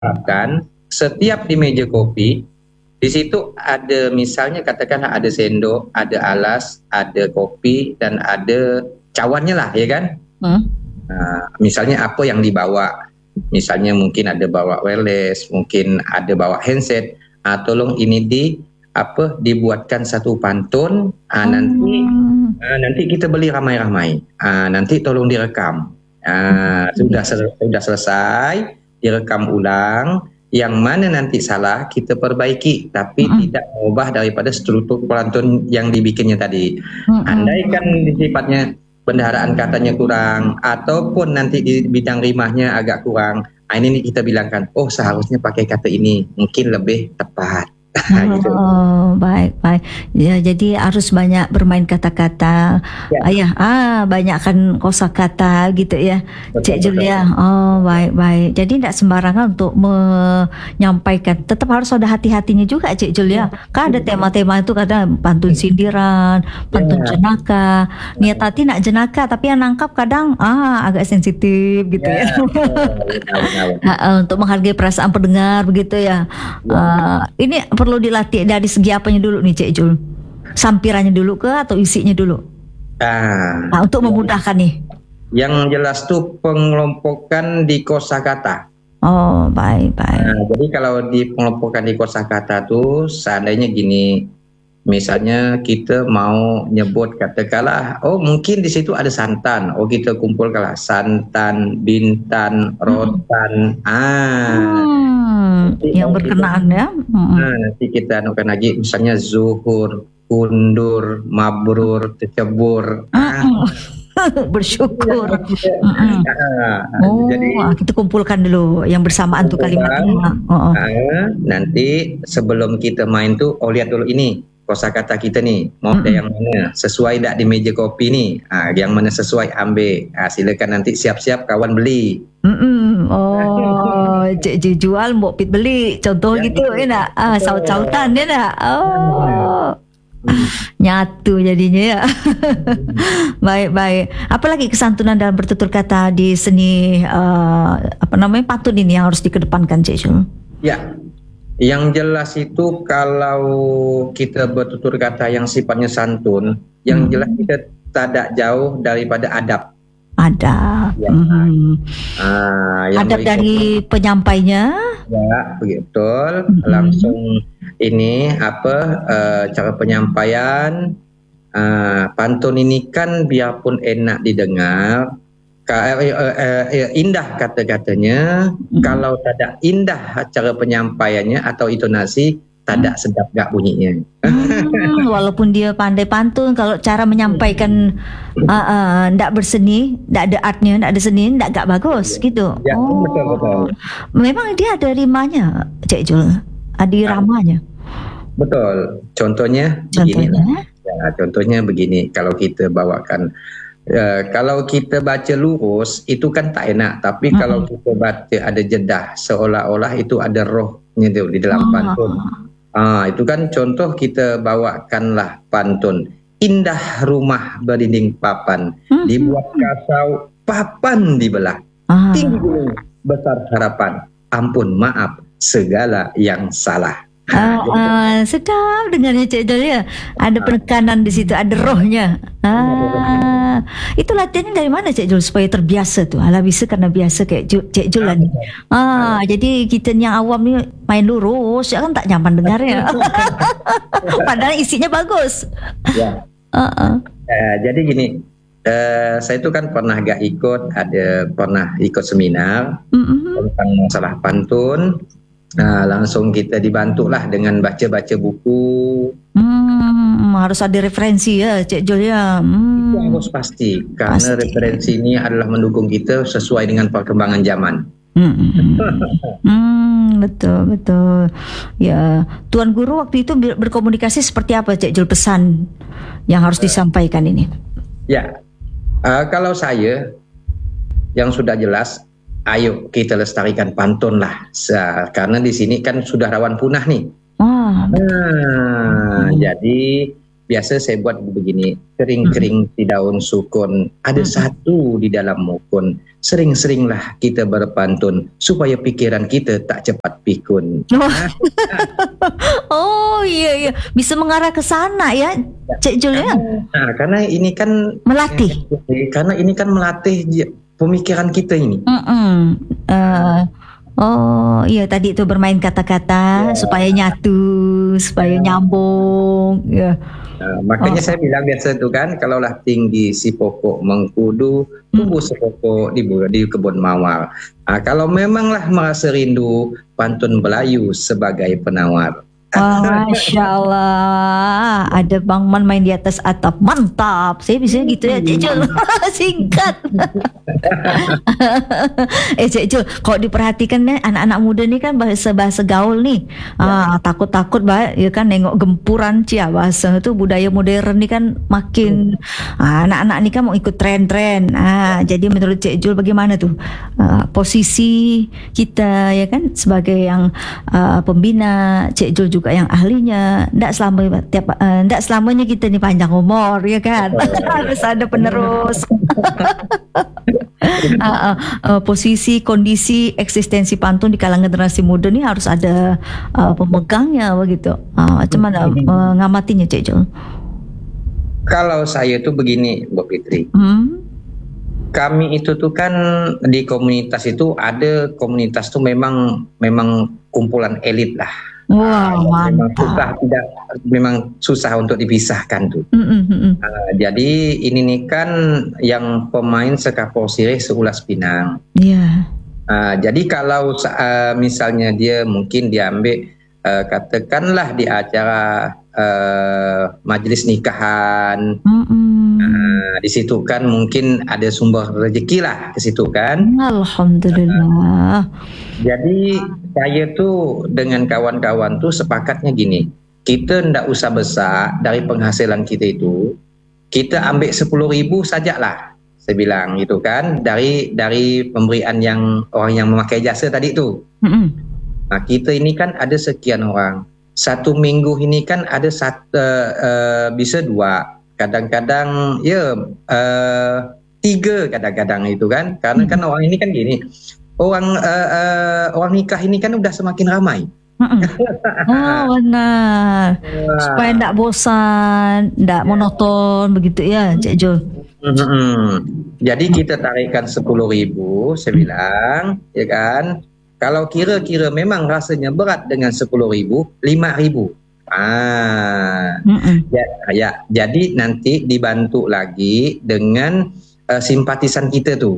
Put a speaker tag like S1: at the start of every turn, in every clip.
S1: Harapkan setiap di meja kopi di situ ada misalnya katakanlah ada sendok, ada alas, ada kopi dan ada cawannya lah ya kan. Misalnya apa yang dibawa, misalnya mungkin ada bawa wireless, mungkin ada bawa handset, tolong ini dibuatkan satu pantun, nanti kita beli ramai-ramai, nanti tolong direkam, sudah selesai direkam ulang, yang mana nanti salah kita perbaiki, tapi tidak mengubah daripada struktur pantun yang dibikinnya tadi. Andaikan sifatnya bendaharaan katanya kurang, ataupun nanti di bidang rimahnya agak kurang, ini kita bilangkan, oh seharusnya pakai kata ini, mungkin lebih tepat. Gitu.
S2: Baik. Ya, jadi harus banyak bermain kata-kata. Banyakkan kosakata gitu ya, Cik Julia. Baik. Jadi tidak sembarangan untuk menyampaikan. Tetap harus ada hati-hatinya juga, Cik Julia. Kan ada tema-tema itu kadang pantun sindiran, pantun jenaka. Niat hati nak jenaka, tapi yang nangkap kadang agak sensitif gitu ya. Untuk menghargai perasaan pendengar begitu ya. Ini perlu dilatih dari segi apanya dulu nih Cik Jul? Sampirannya dulu ke atau isinya dulu? Untuk memudahkan nih.
S1: Yang jelas tuh pengelompokan di kosakata.
S2: Baik.
S1: Jadi kalau di pengelompokan di kosakata tuh seandainya gini, misalnya kita mau nyebut katakanlah, mungkin di situ ada santan, kita kumpulkanlah santan, bintan, rotan,
S2: yang berkenaan ya.
S1: Nanti kita anukan lagi misalnya zuhur, kundur, mabrur, tecebur,
S2: bersyukur. Jadi kita kumpulkan dulu yang bersamaan tuh kalimatnya.
S1: Nanti sebelum kita main tuh, lihat dulu ini kosakata kita nih, mau ada yang mana sesuai tak di meja kopi nih, yang mana sesuai ambil, silakan nanti siap-siap kawan beli.
S2: Cik jual mbok pit beli contoh ya, gitu enak. Saut-sautan dia nak. Nyatu jadinya ya. Baik. Apalagi kesantunan dalam bertutur kata di seni pantun ini yang harus dikedepankan, Cik Jul?
S1: Ya, yang jelas itu kalau kita bertutur kata yang sifatnya santun, yang jelas kita tidak jauh daripada adab.
S2: Adab dari penyampainya.
S1: Ya, betul. Langsung ini cara penyampaian. Pantun ini kan biarpun enak didengar, indah kata-katanya, kalau tidak indah cara penyampaiannya atau intonasi, tidak sedap gak bunyinya.
S2: Walaupun dia pandai pantun, kalau cara menyampaikan tidak berseni, tidak ada artnya, tidak ada seni, tidak gak bagus gitu.
S1: Ya, betul.
S2: Memang dia ada rimanya, Cik Jul, ada iramanya.
S1: Betul. Contohnya begini, kalau kita bawakan. Kalau kita baca lurus itu kan tak enak, tapi kalau kita baca ada jedah, seolah-olah itu ada rohnya di dalam pantun. Itu kan contoh kita bawakanlah pantun. Indah rumah berdinding papan, dibuat kasau papan dibelah, tinggi besar harapan, ampun maaf segala yang salah.
S2: Sedap dengarnya Cik Jul ya. Ada penekanan di situ, ada rohnya. Itu latihannya dari mana Cik Jul supaya terbiasa tuh? Bisa karena biasa kayak Cik Jul lah nih. Jadi kita yang awam ni main lurus, ya kan tak nyaman dengarnya. Padahal isinya bagus.
S1: Ya. Jadi gini, saya itu kan pernah pernah ikut seminar tentang masalah pantun. Langsung kita dibantulah dengan baca-baca buku.
S2: Harus ada referensi ya Cik Jul ya.
S1: Itu harus pasti, karena referensi ini adalah mendukung kita sesuai dengan perkembangan zaman.
S2: Betul. Ya, Tuan Guru waktu itu berkomunikasi seperti apa Cik Jul, pesan yang harus disampaikan ini?
S1: Ya, kalau saya yang sudah jelas, ayo kita lestarikan pantun lah, karena di sini kan sudah rawan punah nih. Jadi biasa saya buat begini, kering-kering di daun sukun, ada satu di dalam mukun. Sering-seringlah kita berpantun supaya pikiran kita tak cepat pikun.
S2: Oh iya, bisa mengarah ke sana ya, Cik Jul ya.
S1: Nah, karena ini kan
S2: melatih.
S1: Karena ini kan melatih pemikiran kita ini.
S2: Oh iya, tadi itu bermain kata-kata supaya nyatu, supaya nyambung. Ya.
S1: Makanya saya bilang biasa itu kan, kalaulah tinggi si pokok mengkudu, tumbuh sepokok di kebun mawar. Kalau memanglah merasa rindu, pantun Melayu sebagai penawar.
S2: Masya Allah, ada Bang Man main di atas atap, mantap. Saya bisa gitu ya, Cik Jul. Singkat. Cik Jul, kalau diperhatikan nih, anak-anak muda nih kan bahasa gaul nih. Takut-takut ya kan nengok gempuran bahasa itu budaya modern nih kan makin anak-anak nih kan mau ikut tren-tren. Jadi menurut Cik Jul bagaimana tuh posisi kita ya kan sebagai yang pembina, Cik Jul juga yang ahlinya. Ndak selamanya kita nih panjang umur ya kan. Harus ada penerus. Posisi, kondisi, eksistensi pantun di kalangan generasi muda nih harus ada pemegangnya begitu. Macam mana ngamatinya, Cik Jul?
S1: Kalau saya tuh begini, Bu Fitri. Kami itu tuh kan di komunitas itu ada komunitas tuh memang kumpulan elit lah.
S2: Wah, mantap.
S1: Memang susah untuk dipisahkan tuh. Jadi ini nih kan yang pemain sekapol sirih seulas Pinang.
S2: Iya.
S1: Jadi kalau misalnya dia mungkin diambil katakanlah di acara majelis nikahan. Di situ kan mungkin ada sumber rezeki lah ke situ kan.
S2: Alhamdulillah.
S1: Jadi saya tuh dengan kawan-kawan tuh sepakatnya gini, kita ndak usah besar dari penghasilan kita itu, kita ambil 10.000 sajalah, saya bilang gitu kan, dari pemberian yang orang yang memakai jasa tadi itu. Nah kita ini kan ada sekian orang, satu minggu ini kan ada bisa 2. Kadang-kadang ya 3 kadang-kadang itu kan, karena kan orang ini kan gini, orang nikah ini kan udah semakin ramai.
S2: Oh benar, supaya tidak bosan, tidak monoton begitu ya, Cik Jul.
S1: Jadi kita tarikkan 10.000, saya bilang, ya kan. Kalau kira-kira memang rasanya berat dengan 10.000, 5.000. Jadi nanti dibantu lagi dengan simpatisan kita tuh.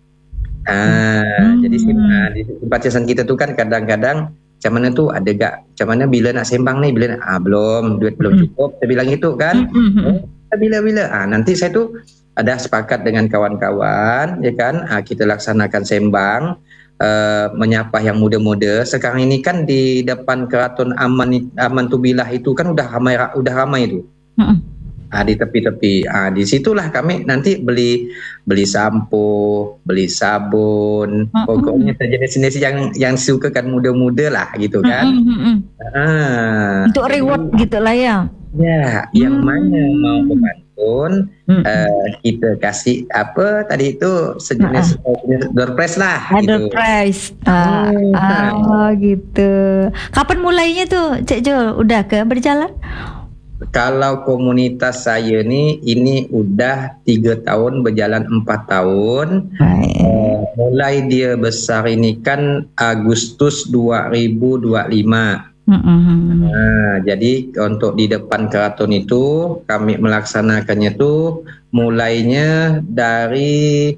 S1: Jadi simpatisan kita tuh kan kadang-kadang macam mana tuh ada gak, macam mana bila nak sembang nih, bila belum, duit belum cukup, saya bilang itu kan. Bila nanti saya tuh ada sepakat dengan kawan-kawan ya kan, kita laksanakan sembang, menyapa yang muda-muda. Sekarang ini kan di depan Keraton Aman Tubilah itu kan udah ramai itu. Di tepi-tepi. Di situlah kami nanti beli sampo, beli sabun, pokoknya jenis-jenis yang suka kan muda-muda lah gitu kan.
S2: Untuk reward gitulah ya.
S1: Ya, yang mana mau pantun, kita kasih apa tadi itu sejenis door prize lah.
S2: Door prize. Gitu. Kapan mulainya tuh, Cik Jul? Udah berjalan?
S1: Kalau komunitas saya ini udah 3 tahun berjalan 4 tahun. Mulai dia besar ini kan Agustus 2025. Jadi untuk di depan keraton itu kami melaksanakannya tuh mulainya dari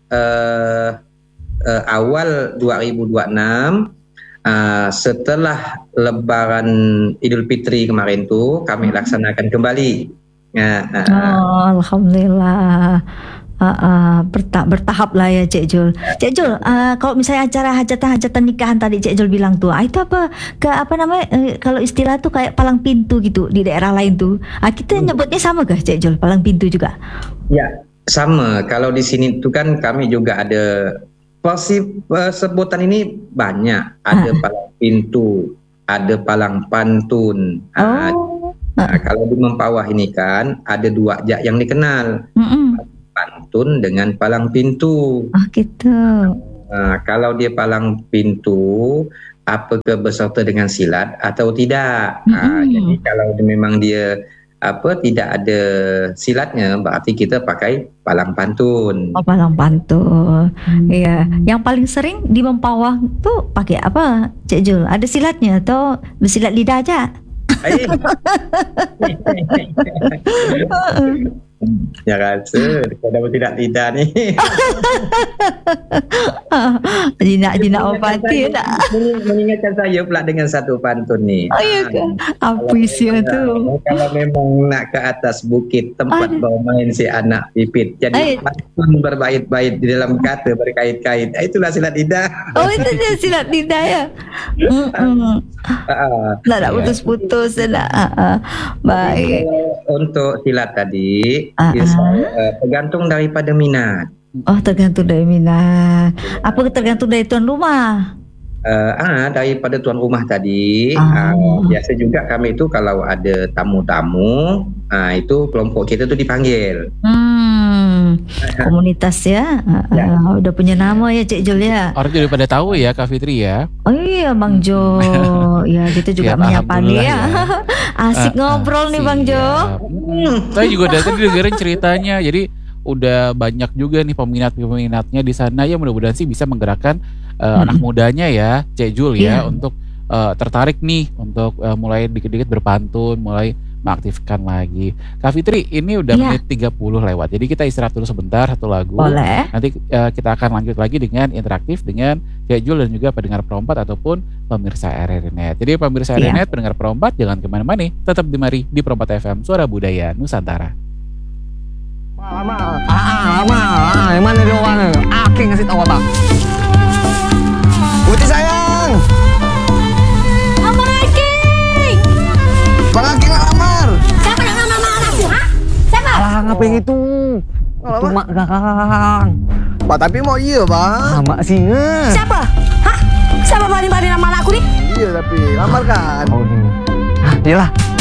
S1: awal 2026. Setelah Lebaran Idul Fitri kemarin tuh kami laksanakan kembali.
S2: Alhamdulillah. Bertahap lah ya, Cik Jul. Cik Jul, kalau misalnya acara hajatan nikahan tadi Cik Jul bilang tuh, itu apa namanya? Kalau istilah tuh kayak palang pintu gitu di daerah lain tuh. Kita nyebutnya sama kah, Cik Jul? Palang pintu juga?
S1: Ya, sama. Kalau di sini tuh kan kami juga ada sebutan ini banyak. Ada palang pintu, ada palang pantun. Nah, kalau di Mempawah ini kan ada 2 jak yang dikenal. Pantun dengan palang pintu.
S2: Oh gitu.
S1: Nah, kalau dia palang pintu, apakah berserta dengan silat atau tidak? Jadi kalau memang dia tidak ada silatnya, berarti kita pakai palang pantun.
S2: Oh, palang pantun. Iya. Yang paling sering di Mempawah tuh pakai apa, Cik Jul? Ada silatnya atau bersilat lidah aja?
S1: Ya rasa kalau tidak nih.
S2: Jinak opati tak?
S1: Mengingatkan saya pula dengan satu pantun nih.
S2: Oh iya ke? Apa isinya tu?
S1: Kalau memang nak ke atas bukit tempat bermain si anak pipit. Jadi pantun berbait-bait di dalam kata berkait-kait. Itulah silat lidah.
S2: Oh itu dia silat lidah ya. Nak putus-putus nak. Baik.
S1: Untuk silat tadi tergantung daripada minat.
S2: Oh, tergantung dari minat. Apa tergantung dari tuan rumah?
S1: Daripada tuan rumah tadi. Biasa juga kami itu kalau ada tamu-tamu, itu kelompok kita tu dipanggil.
S2: Komunitas ya. Udah punya nama ya Cik Jul ya.
S3: Orang juga pada tahu ya Kak Fitri ya.
S2: Oh iya Bang Jo. Ya kita juga menyapa dia ya. Asik ngobrol nih Bang Jo.
S3: Saya juga tadi dengerin ceritanya. Jadi udah banyak juga nih peminatnya di sana ya, mudah-mudahan sih bisa menggerakkan anak mudanya ya Cik Jul ya untuk tertarik nih untuk mulai dikit-dikit berpantun, mulai mengaktifkan lagi. Kak Fitri, ini udah menit 30 lewat. Jadi kita istirahat dulu sebentar, satu lagu.
S2: Boleh.
S3: Nanti kita akan lanjut lagi dengan interaktif dengan Cik Jul dan juga pendengar Perompat ataupun pemirsa RRI.net. Jadi pemirsa RRI.net, pendengar Perompat, jangan kemana-mana, tetap dimari di Perompat FM, Suara Budaya Nusantara.
S4: Yang mana dia orangnya? Aki ngasih tahu abang. Putih sayang.
S5: Abang Aki.
S4: Bang Aki nggak lamar.
S5: Siapa yang ngamar anakku? Siapa?
S4: Alah, ngapain itu? Itu mak kakang. Pak tapi mau iya bang. Mak singa.
S5: Siapa? Hah? Siapa berani nama anakku nih?
S4: Iya tapi lamar kan. Oh, iyalah.